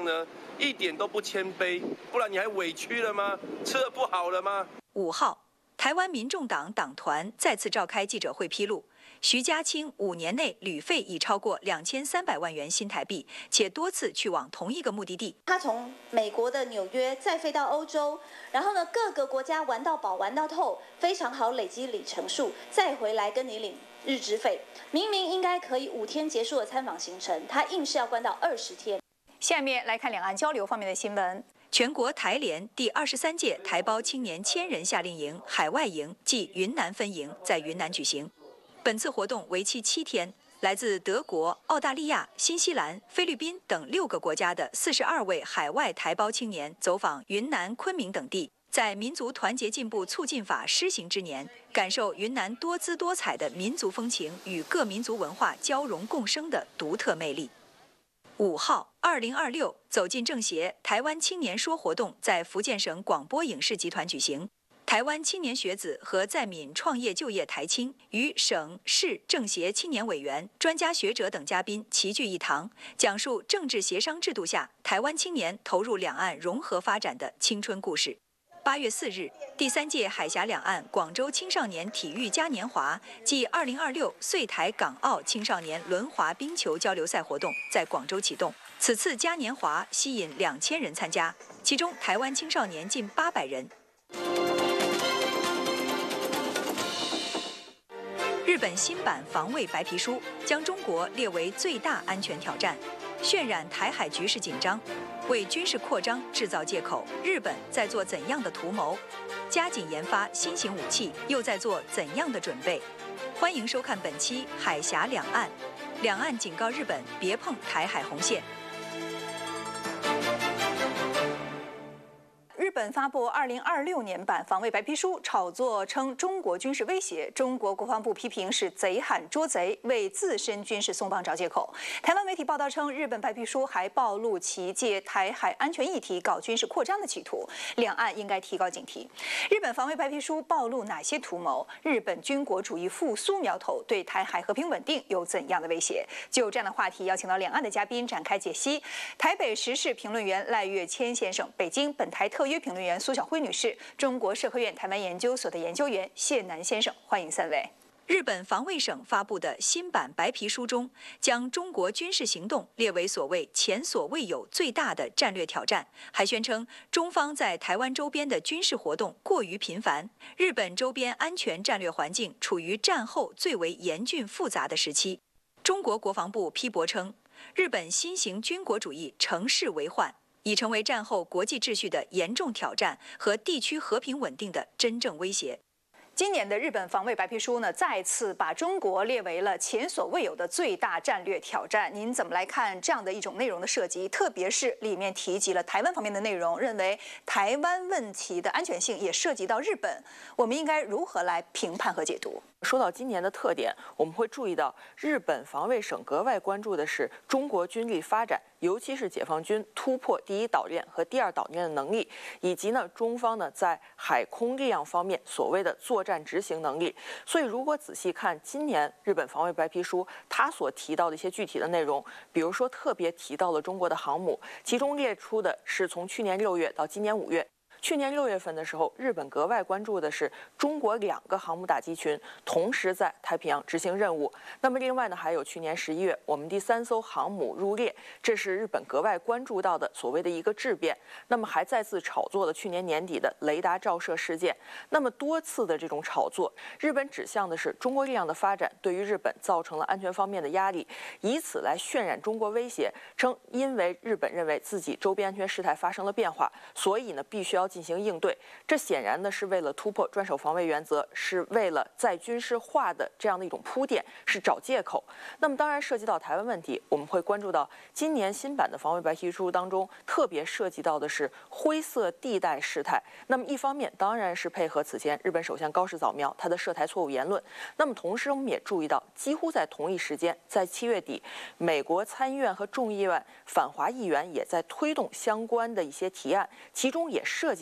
呢，一点都不谦卑，不然你还委屈了吗？吃得不好了吗 ？5号，台湾民众党党团再次召开记者会披露，徐家清5年内旅费已超过2300万元新台币，且多次去往同一个目的地。 他从美国的纽约再飞到欧洲，然后呢各个国家玩到饱玩到透，非常好累积里程数，再回来跟你领日资费。明明应该可以5天结束的参访行程，他硬是要关到20天。 下面来看两岸交流方面的新闻。 全国台联第23届台胞青年1000人夏令营海外营暨云南分营在云南举行。本次活动为期7天，来自德国、澳大利亚、新西兰、菲律宾等6个国家的42位海外台胞青年走访云南、昆明等地，在民族团结进步促进法施行之年，感受云南多姿多彩的民族风情与各民族文化交融共生的独特魅力。5号，2026走进政协台湾青年说活动在福建省广播影视集团举行。台湾青年学子和在闽创业就业台青与省市政协青年委员、专家学者等嘉宾齐聚一堂，讲述政治协商制度下台湾青年投入两岸融合发展的青春故事。8月4日，第3届海峡两岸广州青少年体育嘉年华暨2026穗台港澳青少年轮滑冰球交流赛活动在广州启动。此次嘉年华吸引2000人参加，其中台湾青少年近800人。日本新版防卫白皮书将中国列为最大安全挑战，渲染台海局势紧张，为军事扩张制造借口。日本在做怎样的图谋？加紧研发新型武器又在做怎样的准备？欢迎收看本期《海峡两岸》，两岸警告日本别碰台海红线。 日本发布2026年版防卫白皮书，炒作称中国军事威胁，中国国防部批评是贼喊捉贼，为自身军事松绑找借口。台湾媒体报道称，日本白皮书还暴露其借台海安全议题搞军事扩张的企图，两岸应该提高警惕。日本防卫白皮书暴露哪些图谋？日本军国主义复苏苗头对台海和平稳定有怎样的威胁？就这样的话题，邀请到两岸的嘉宾展开解析。台北时事评论员赖岳谦先生，北京本台特约评论员苏晓辉女士，中国社科院台湾研究所的研究员谢南先生，欢迎3位。 日本防卫省发布的新版白皮书中，将中国军事行动列为所谓前所未有最大的战略挑战，还宣称中方在台湾周边的军事活动过于频繁，日本周边安全战略环境处于战后最为严峻复杂的时期。中国国防部批驳称，日本新型军国主义乘势为患，已成为战后国际秩序的严重挑战和地区和平稳定的真正威胁。 今年的日本防卫白皮书呢，再次把中国列为了前所未有的最大战略挑战。您怎么来看这样的一种内容的设计？特别是里面提及了台湾方面的内容，认为台湾问题的安全性也涉及到日本，我们应该如何来评判和解读？ 说到今年的特点，我们会注意到日本防卫省格外关注的是中国军力发展，尤其是解放军突破第一岛链和第二岛链的能力，以及中方在海空力量方面所谓的作战执行能力。所以如果仔细看今年日本防卫白皮书，它所提到的一些具体的内容，比如说特别提到了中国的航母，其中列出的是从去年6月到今年5月。去年6月份的时候，日本格外关注的是中国2个航母打击群同时在太平洋执行任务。那么另外呢，还有去年11月我们第3艘航母入列，这是日本格外关注到的所谓的一个质变。那么还再次炒作了去年年底的雷达照射事件。那么多次的这种炒作，日本指向的是中国力量的发展对于日本造成了安全方面的压力，以此来渲染中国威胁，称因为日本认为自己周边安全事态发生了变化，所以呢必须要进行应对。这显然呢是为了突破专守防卫原则，是为了在军事化的这样的一种铺垫，是找借口。那么当然涉及到台湾问题，我们会关注到今年新版的防卫白皮书当中特别涉及到的是灰色地带事态。那么一方面当然是配合此前日本首相高市早苗他的涉台错误言论，那么同时我们也注意到几乎在同一时间，在7月底，美国参议院和众议院反华议员也在推动相关的一些提案，其中也涉及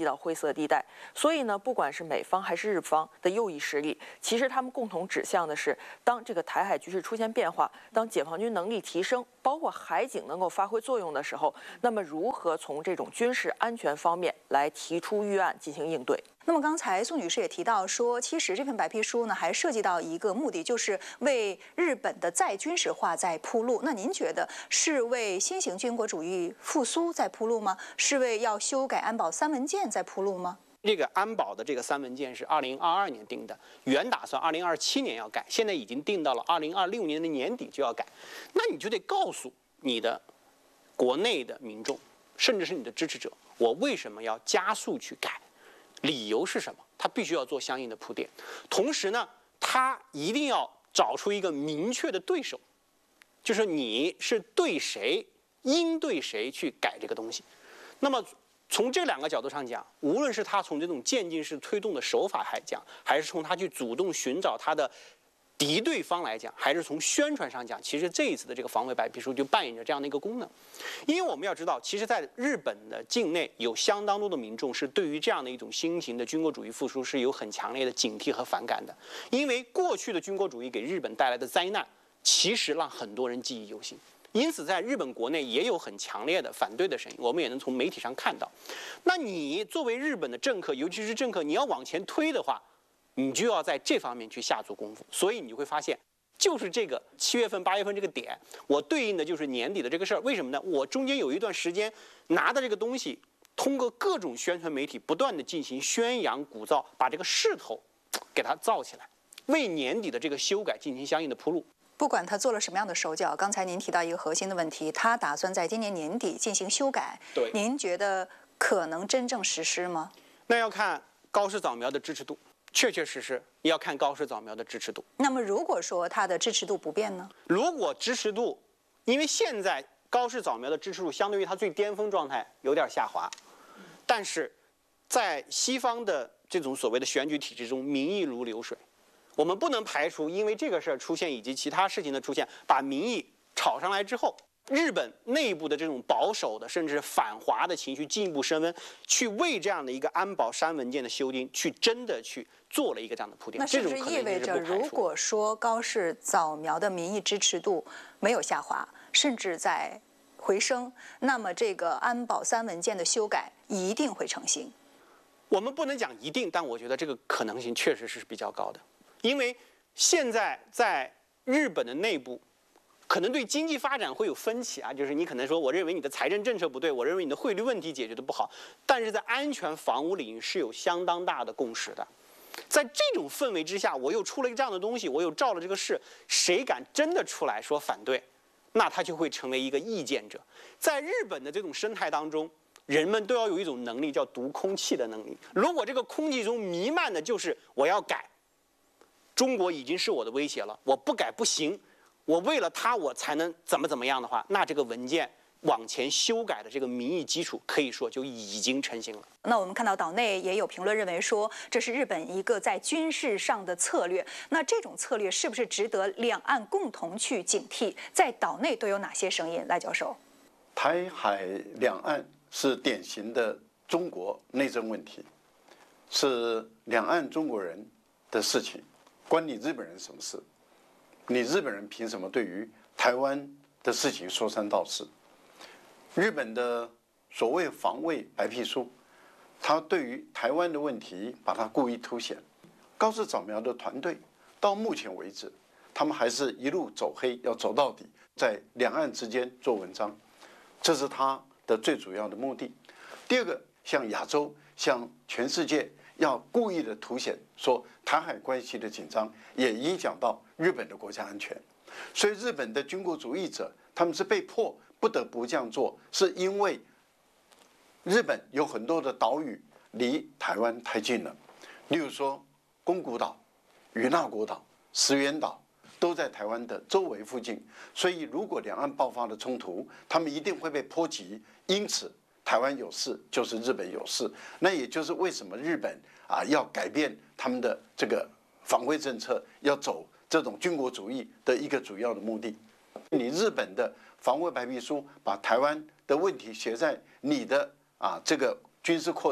及到灰色地带。所以呢，不管是美方还是日方的右翼势力，其实他们共同指向的是，当这个台海局势出现变化，当解放军能力提升，包括海警能够发挥作用的时候，那么如何从这种军事安全方面来提出预案进行应对？ 那么刚才宋女士也提到说，其实这份白皮书呢，还涉及到一个目的，就是为日本的再军事化在铺路。那您觉得是为新型军国主义复苏在铺路吗？是为要修改安保3文件在铺路吗？ 这个安保的这个3文件是2022年定的，原打算2027年要改，现在已经定到了2026年的年底就要改。那你就得告诉你的国内的民众，甚至是你的支持者，我为什么要加速去改？理由是什么？他必须要做相应的铺垫，同时呢，他一定要找出一个明确的对手，就是你是对谁，应对谁去改这个东西。那么从这2个角度上讲，无论是他从这种渐进式推动的手法来讲，还是从他去主动寻找他的敌对方来讲，还是从宣传上讲，其实这一次的这个防卫白皮书就扮演着这样的一个功能。因为我们要知道，其实在日本的境内有相当多的民众是对于这样的一种新型的军国主义复苏是有很强烈的警惕和反感的。因为过去的军国主义给日本带来的灾难，其实让很多人记忆犹新。因此，在日本国内也有很强烈的反对的声音，我们也能从媒体上看到。那你作为日本的政客，尤其是政客，你要往前推的话，你就要在这方面去下足功夫。所以你就会发现，就是这个7月份、8月份这个点，我对应的就是年底的这个事儿。为什么呢？我中间有一段时间拿的这个东西，通过各种宣传媒体不断的进行宣扬、鼓噪，把这个势头给它造起来，为年底的这个修改进行相应的铺路。 不管他做了什么样的手脚，刚才您提到一个核心的问题，他打算在今年年底进行修改。 对， 您觉得可能真正实施吗？ 那要看高市早苗的支持度，确确实实要看高市早苗的支持度。 那么如果说他的支持度不变呢？ 如果支持度，因为现在高市早苗的支持度相对于他最巅峰状态有点下滑，但是在西方的这种所谓的选举体制中，民意如流水。我们不能排除因为这个事儿出现以及其他事情的出现，把民意炒上来之后，日本内部的这种保守的甚至反华的情绪进一步升温，去为这样的一个安保3文件的修订去真的去做了一个这样的铺垫。 那是不是意味着，如果说高市早苗的民意支持度没有下滑，甚至在回升，那么这个安保3文件的修改一定会成型？ 我们不能讲一定，但我觉得这个可能性确实是比较高的。因为现在在日本的内部，可能对经济发展会有分歧啊，就是你可能说，我认为你的财政政策不对，我认为你的汇率问题解决的不好，但是在安全防务领域是有相当大的共识的。在这种氛围之下，我又出了一个这样的东西，我又照了这个事，谁敢真的出来说反对，那他就会成为一个意见者。在日本的这种生态当中，人们都要有一种能力，叫读空气的能力。如果这个空气中弥漫的就是我要改，中国已经是我的威胁了，我不改不行，我为了它我才能怎么样的话，那这个文件往前修改的这个民意基础可以说就已经成型了。 那我们看到岛内也有评论认为说，这是日本一个在军事上的策略。那这种策略是不是值得两岸共同去警惕？在岛内都有哪些声音？赖教授， 台海两岸是典型的中国内政问题，是两岸中国人的事情，关你日本人什么事？你日本人凭什么对于台湾的事情说三道四？日本的所谓防卫白皮书，他对于台湾的问题把它故意凸显。高市早苗的团队到目前为止，他们还是一路走黑，要走到底，在两岸之间做文章，这是他的最主要的目的。第二个，像亚洲，像全世界，要故意的凸显说台海关系的紧张，也影响到日本的国家安全。所以日本的军国主义者，他们是被迫不得不这样做，是因为日本有很多的岛屿离台湾太近了，例如说宫古岛、与那国岛、石垣岛都在台湾的周围附近，所以如果两岸爆发的冲突，他们一定会被波及，因此台湾有事就是日本有事。那也就是为什么日本要改变他们的这个防卫政策，要走这种军国主义的一个主要的目的。你日本的防卫白皮书把台湾的问题写在你的这个军事扩张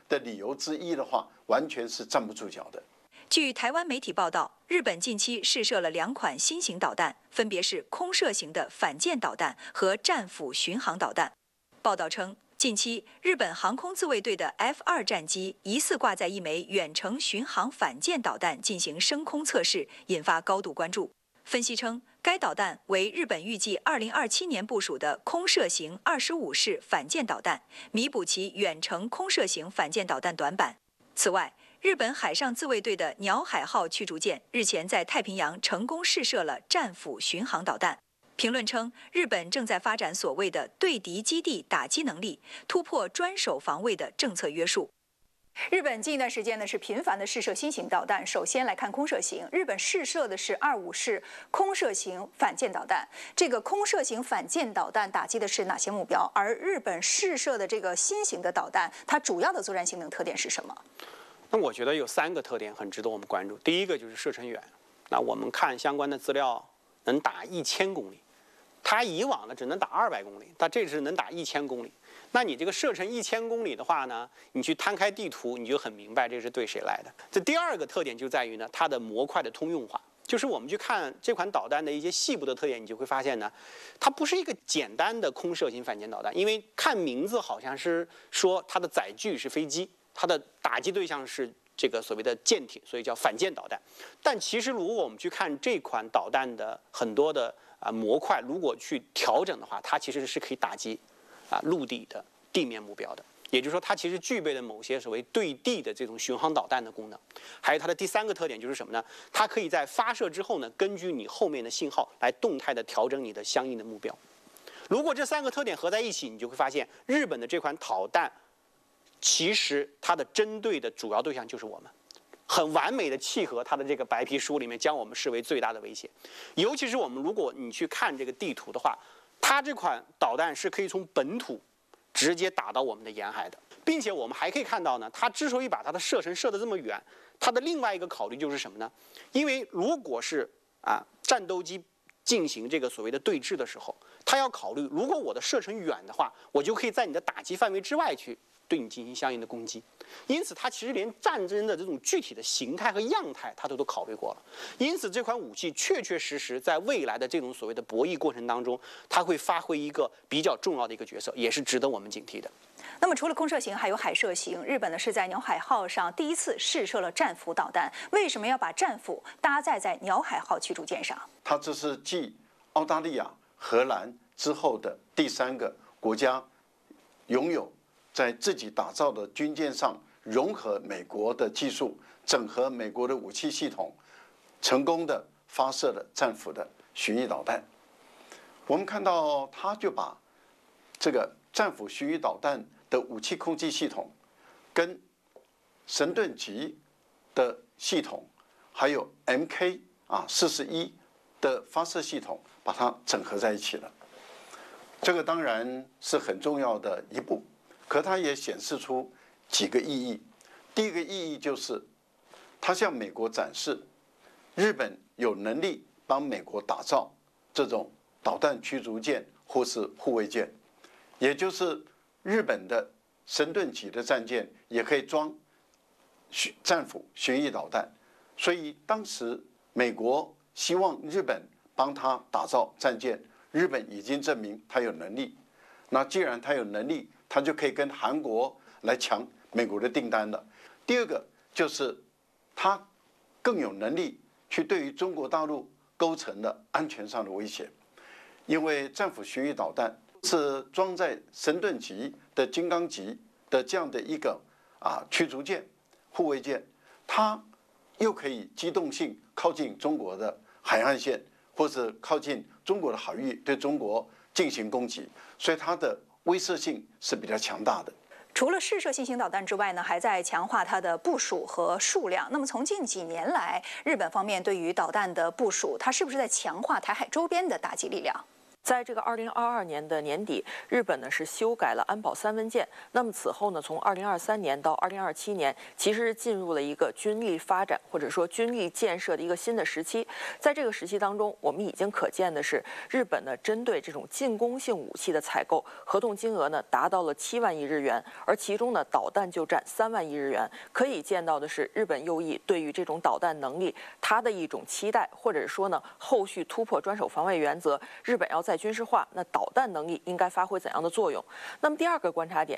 的理由之一的话，完全是站不住脚的。 据台湾媒体报道，日本近期试射了2款新型导弹，分别是空射型的反舰导弹和战斧巡航导弹。报道称，近期日本航空自卫队的 F-2战机疑似挂载一枚远程巡航反舰导弹进行升空测试，引发高度关注。分析称，该导弹为日本预计2027年部署的空射型25式反舰导弹，弥补其远程空射型反舰导弹短板。此外，日本海上自卫队的鸟海号驱逐舰日前在太平洋成功试射了战斧巡航导弹。评论称，日本正在发展所谓的对敌基地打击能力，突破专守防卫的政策约束。 日本近一段时间呢是频繁的试射新型导弹。首先来看空射型，日本试射的是25式空射型反舰导弹。这个空射型反舰导弹打击的是哪些目标？而日本试射的这个新型的导弹，它主要的作战性能特点是什么？ 那我觉得有3个特点很值得我们关注。第一个就是射程远，那我们看相关的资料，能打1000公里，它以往呢只能打200公里，它这次能打1000公里。那你这个射程1000公里的话呢，你去摊开地图，你就很明白这是对谁来的。这第2个特点就在于呢，它的模块的通用化。就是我们去看这款导弹的一些细部的特点，你就会发现呢，它不是一个简单的空射型反舰导弹，因为看名字好像是说它的载具是飞机，它的打击对象是这个所谓的舰艇，所以叫反舰导弹。但其实如果我们去看这款导弹的很多的模块，如果去调整的话，它其实是可以打击陆地的地面目标的。也就是说，它其实具备了某些所谓对地的这种巡航导弹的功能。还有它的第3个特点就是什么呢？它可以在发射之后呢，根据你后面的信号来动态的调整你的相应的目标。如果这3个特点合在一起，你就会发现日本的这款导弹，其实它的针对的主要对象就是我们，很完美的契合它的这个白皮书里面将我们视为最大的威胁。尤其是我们如果你去看这个地图的话，它这款导弹是可以从本土直接打到我们的沿海的，并且我们还可以看到呢，它之所以把它的射程射得这么远，它的另外一个考虑就是什么呢？因为如果是战斗机进行这个所谓的对峙的时候，它要考虑，如果我的射程远的话，我就可以在你的打击范围之外去对你进行相应的攻击。因此，它其实连战争的这种具体的形态和样态，它都考虑过了。因此，这款武器确确实实在未来的这种所谓的博弈过程当中，它会发挥一个比较重要的一个角色，也是值得我们警惕的。 那么，除了空射型，还有海射型。日本呢是在鸟海号上第一次试射了战斧导弹。为什么要把战斧搭载在鸟海号驱逐舰上？ 它这是继澳大利亚、荷兰之后的第3个国家拥有在自己打造的军舰上融合美国的技术，整合美国的武器系统，成功的发射了战斧的巡弋导弹。我们看到，他就把这个战斧巡弋导弹的武器控制系统，跟神盾级的系统，还有 Mk-41的发射系统，把它整合在一起了。这个当然是很重要的一步，可它也显示出几个意义。第一个意义就是，它向美国展示，日本有能力帮美国打造这种导弹驱逐舰或是护卫舰，也就是日本的神盾级的战舰也可以装战斧巡弋导弹。所以当时美国希望日本帮他打造战舰，日本已经证明他有能力。那既然他有能力，他就可以跟韩国来抢美国的订单了。第二个就是他更有能力去对于中国大陆构成了安全上的威胁，因为战斧巡弋导弹是装在神盾级的金刚级的这样的一个驱逐舰、护卫舰，它又可以机动性靠近中国的海岸线，或者靠近中国的海域，对中国进行攻击，所以它的威慑性是比较强大的。 除了试射新型导弹之外呢，还在强化它的部署和数量。那么从近几年来，日本方面对于导弹的部署，它是不是在强化台海周边的打击力量？ 在这个2022年的年底，日本呢是修改了安保3文件。那么此后呢，从2023年到2027年，其实进入了一个军力发展或者说军力建设的一个新的时期。在这个时期当中，我们已经可见的是，日本呢针对这种进攻性武器的采购，合同金额呢达到了7万亿日元，而其中呢导弹就占3万亿日元。可以见到的是，日本右翼对于这种导弹能力，它的一种期待，或者说呢后续突破专守防卫原则，日本要再军事化，那导弹能力应该发挥怎样的作用？那么第二个观察点